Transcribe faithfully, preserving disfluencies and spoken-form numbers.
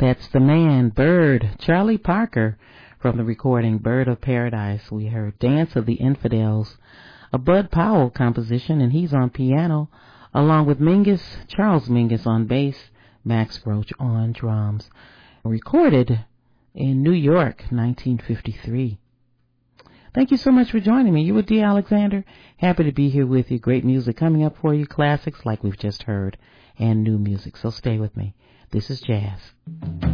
That's the man, Bird, Charlie Parker, from the recording Bird of Paradise. We heard Dance of the Infidels, a Bud Powell composition, and he's on piano, along with Mingus, Charles Mingus on bass, Max Roach on drums. Recorded in New York, nineteen fifty-three. Thank you so much for joining me. You were Dee Alexander. Happy to be here with you. Great music coming up for you, classics like we've just heard, and new music. So stay with me. This is Jazz.